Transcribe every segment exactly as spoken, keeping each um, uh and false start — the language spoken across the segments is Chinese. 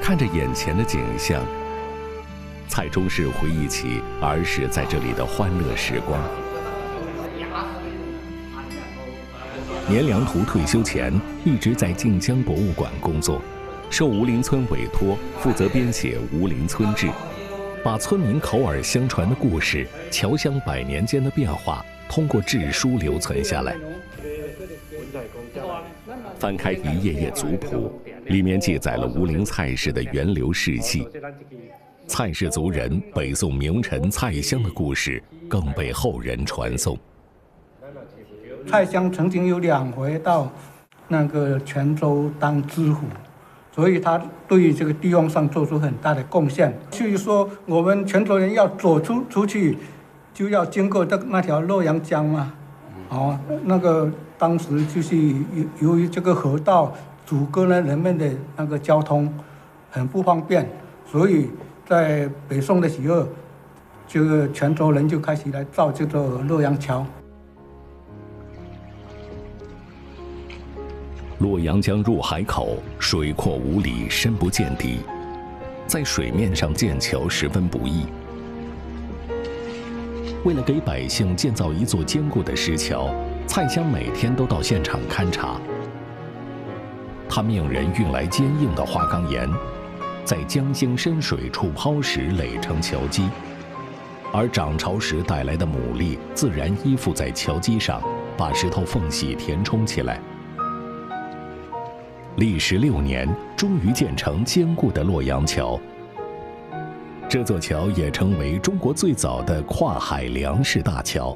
看着眼前的景象，蔡中士回忆起儿时在这里的欢乐时光。年良图退休前一直在晋江博物馆工作，受吴林村委托负责编写《吴林村志》，把村民口耳相传的故事、侨乡百年间的变化通过志书留存下来。翻开一页页族谱，里面记载了吴林蔡氏的源流世系。蔡氏族人北宋名臣蔡襄的故事更被后人传颂。 蔡襄曾经有两回到那个泉州当知府，所以他对于这个地方上做出很大的贡献。据说我们泉州人要走出出去，就要经过这那条洛阳江嘛，哦，那个当时就是由于这个河道阻隔了人们的那个交通，很不方便，所以在北宋的时候，这个泉州人就开始来造这座洛阳桥。 洛阳江入海口，水阔五里，深不见底，在水面上建桥十分不易。为了给百姓建造一座坚固的石桥，蔡襄每天都到现场勘察。他命人运来坚硬的花岗岩，在江心深水处抛石垒成桥基，而涨潮时带来的牡蛎自然依附在桥基上，把石头缝隙填充起来。历时六年，终于建成坚固的洛阳桥。这座桥也成为中国最早的跨海粮食大桥。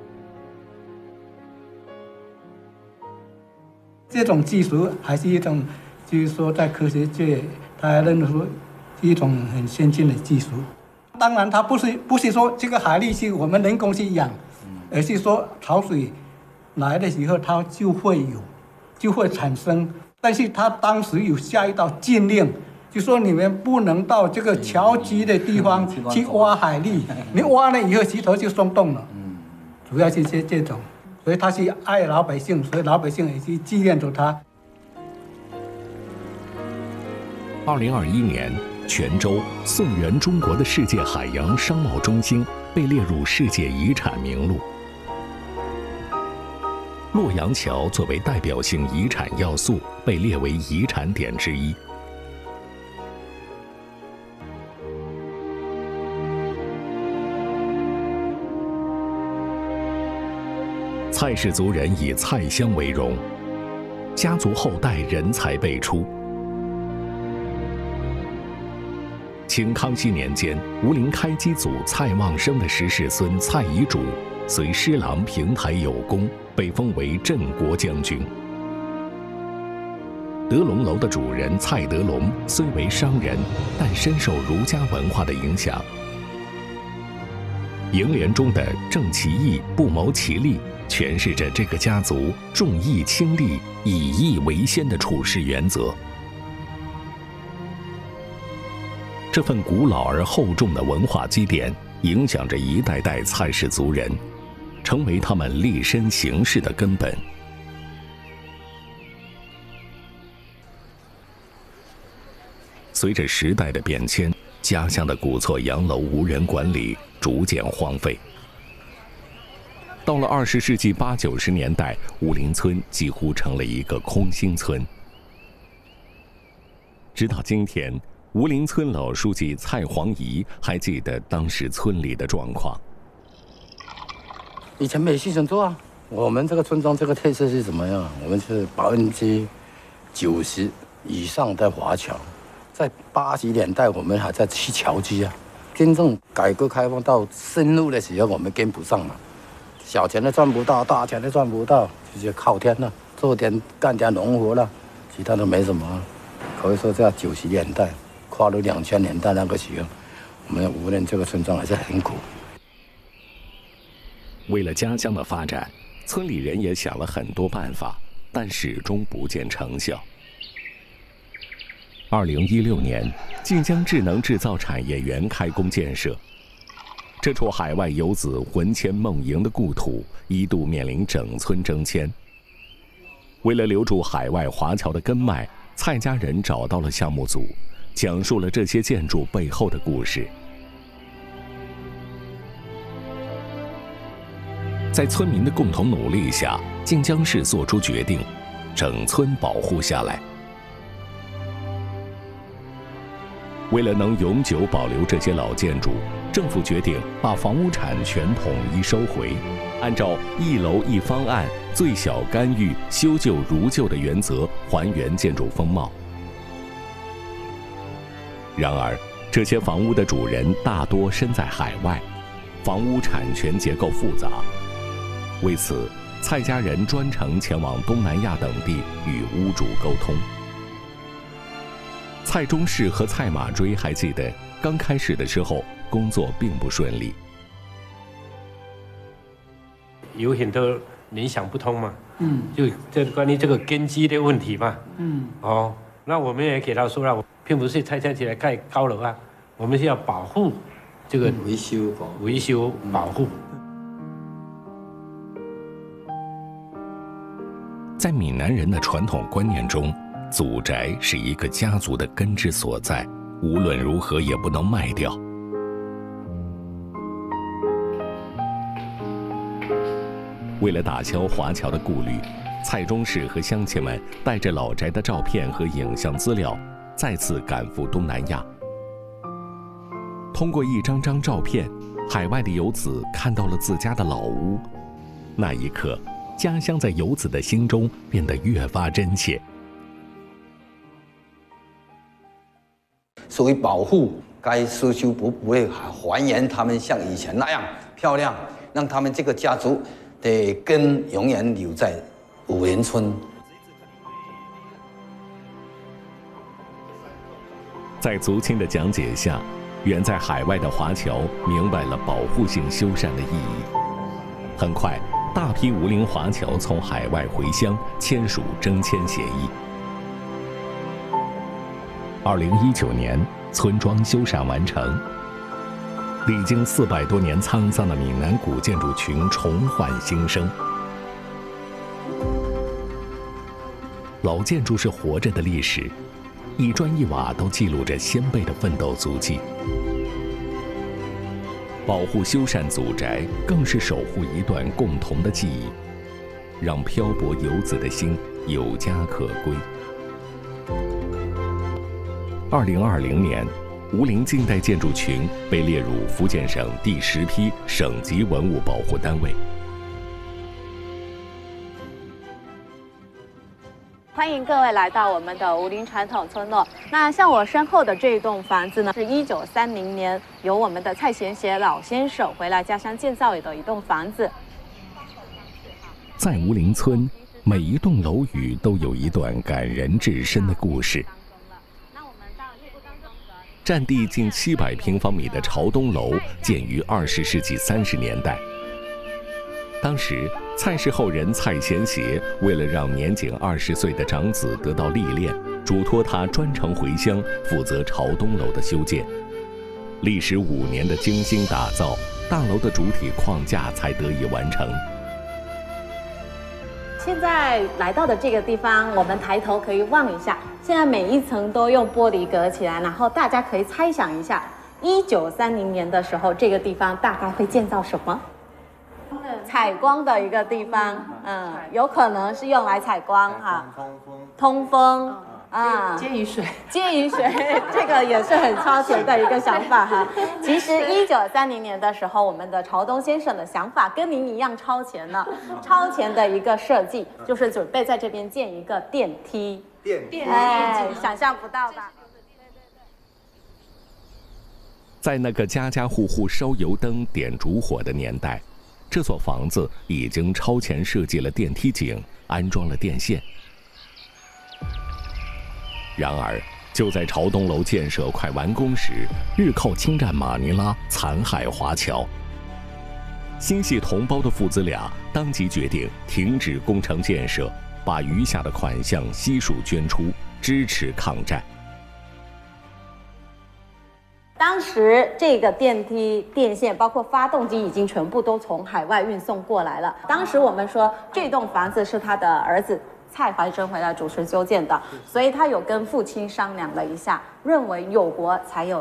这种技术还是一种，就是说在科学界，他认为说是一种很先进的技术。当然，它不是不是说这个海蛎是我们人工去养，而是说潮水来的时候，它就会有，就会产生。但是他当时有下一道禁令，就说你们不能到这个桥基的地方去挖海蛎，你挖了以后石头就松动了。主要是这这种，所以他是爱老百姓，所以老百姓也去纪念着他。 二零二一年，泉州宋元中国的世界海洋商贸中心被列入世界遗产名录。洛阳桥作为代表性遗产要素，被列为遗产点之一。蔡氏族人以蔡襄为荣，家族后代人才辈出。清康熙年间，吴林开基祖蔡望生的十世孙蔡遗主随施琅平台有功，被封为镇国将军。德龙楼的主人蔡德龙虽为商人，但深受儒家文化的影响。楹联中的“正其义，不谋其利”诠释着这个家族重义轻利、以义为先的处事原则。这份古老而厚重的文化积淀，影响着一代代蔡氏族人，成为他们立身行事的根本。随着时代的变迁，家乡的古厝洋楼无人管理，逐渐荒废。到了二十世纪八九十年代，吴林村几乎成了一个空心村。直到今天，吴林村老书记蔡黄仪还记得当时村里的状况。 以前没细生做啊，我们这个村庄这个特色是怎么样？我们是百分之九十以上的华侨。在八十年代，我们还在砌桥基啊。真正改革开放到深入的时候，我们跟不上了，小钱都赚不到，大钱都赚不到，就是靠天了，做点干点农活了，其他都没什么。可以说，在九十年代跨入两千年代那个时候，我们无论这个村庄还是很苦。 为了家乡的发展，村里人也想了很多办法，但始终不见成效。二零一六年，晋江智能制造产业园开工建设。这处海外游子魂牵梦萦的故土，一度面临整村征迁。为了留住海外华侨的根脉，蔡家人找到了项目组， 讲述了这些建筑背后的故事。在村民的共同努力下，靖江市做出决定，整村保护下来。为了能永久保留这些老建筑，政府决定把房屋产权统一收回，按照一楼一方案、最小干预、修旧如旧的原则还原建筑风貌。然而，这些房屋的主人大多身在海外，房屋产权结构复杂。为此，蔡家人专程前往东南亚等地与屋主沟通。蔡中士和蔡马追还记得，刚开始的时候工作并不顺利， 有很多联想不通嘛，嗯，就这关于这个根基的问题嘛，嗯，哦，那我们也给他说了，并不是拆迁起来盖高楼啊，我们是要保护这个维修保维修保护。 在闽南人的传统观念中，祖宅是一个家族的根之所在，无论如何也不能卖掉。为了打消华侨的顾虑，蔡中士和乡亲们带着老宅的照片和影像资料，再次赶赴东南亚。通过一张张照片，海外的游子看到了自家的老屋，那一刻，家乡在游子的心中变得越发真切。 所谓保护该修修补补，会还原他们像以前那样漂亮，让他们这个家族的根永远留在武林村。 在族亲的讲解下，远在海外的华侨明白了保护性修缮的意义。很快，大批吴陵华侨从海外回乡，签署征迁协议。二零一九年，村庄修缮完成，历经四百多年沧桑的闽南古建筑群重焕新生。老建筑是活着的历史，一砖一瓦都记录着先辈的奋斗足迹。保护修缮祖宅，更是守护一段共同的记忆，让漂泊游子的心有家可归。二零二零年，吴陵近代建筑群被列入福建省第十批省级文物保护单位。 欢迎各位来到我们的吴陵传统村落。那像我身后的这一栋房子呢，是一九三零年由我们的蔡贤协老先生回来家乡建造的一栋房子。 在吴陵村，每一栋楼宇都有一段感人至深的故事。占地近七百平方米的朝东楼建于二十世纪三十年代。当时，蔡氏后人蔡贤协为了让年仅二十岁的长子得到历练，嘱托他专程回乡负责朝东楼的修建。历时五年的精心打造，大楼的主体框架才得以完成。 现在来到的这个地方，我们抬头可以望一下，现在每一层都用玻璃隔起来，然后大家可以猜想一下，一九三零年的时候，这个地方大概会建造什么？采光的一个地方，嗯，有可能是用来采光哈，通风啊， 接雨水， 接雨水，这个也是很超前的一个想法哈。其实一九三零年的时候，我们的朝东先生的想法跟您一样超前了，超前的一个设计就是准备在这边建一个电梯， 电梯， 哎，想象不到吧？ 在那个家家户户烧油灯、点烛火的年代，这所房子已经超前设计了电梯井，安装了电线。然而，就在朝东楼建设快完工时，日寇侵占马尼拉，残害华侨。心系同胞的父子俩当即决定停止工程建设，把余下的款项悉数捐出，支持抗战。 当时这个电梯、电线，包括发动机，已经全部都从海外运送过来了。当时我们说，这栋房子是他的儿子蔡怀珍回来主持修建的，所以他有跟父亲商量了一下，认为有国才有